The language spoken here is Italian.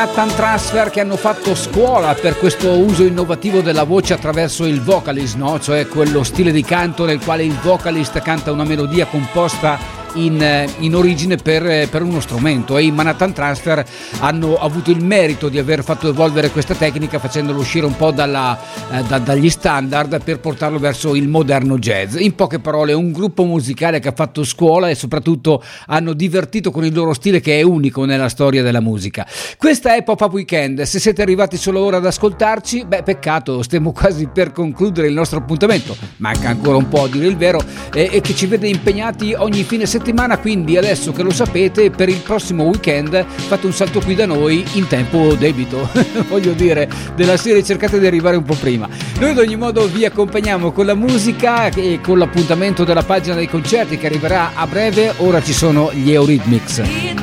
Manhattan Transfer, che hanno fatto scuola per questo uso innovativo della voce attraverso il vocalist, no? Cioè quello stile di canto nel quale il vocalist canta una melodia composta in origine per uno strumento, e i Manhattan Transfer hanno avuto il merito di aver fatto evolvere questa tecnica facendolo uscire un po' dagli standard per portarlo verso il moderno jazz. In poche parole, un gruppo musicale che ha fatto scuola e soprattutto hanno divertito con il loro stile, che è unico nella storia della musica. Questa è Pop-Up Weekend. Se siete arrivati solo ora ad ascoltarci, peccato, stiamo quasi per concludere il nostro appuntamento, manca ancora un po' a dire il vero, e che ci vede impegnati ogni fine settimana. Quindi adesso che lo sapete, per il prossimo weekend fate un salto qui da noi in tempo debito voglio dire, della serie cercate di arrivare un po' prima. Noi ad ogni modo vi accompagniamo con la musica e con l'appuntamento della pagina dei concerti che arriverà a breve. Ora ci sono gli Eurythmics.